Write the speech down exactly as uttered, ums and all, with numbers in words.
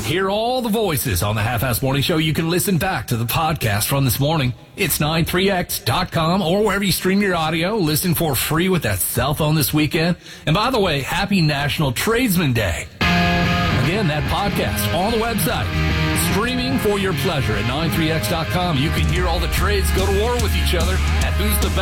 hear all the voices on the Half-Ass Morning Show, you can listen back to the podcast from this morning. It's nine three x dot com or wherever you stream your audio. Listen for free with that cell phone this weekend. And by the way, happy National Tradesman Day. Again, that podcast on the website, streaming for your pleasure at nine three x dot com. You can hear all the trades go to war with each other at Who's the Best.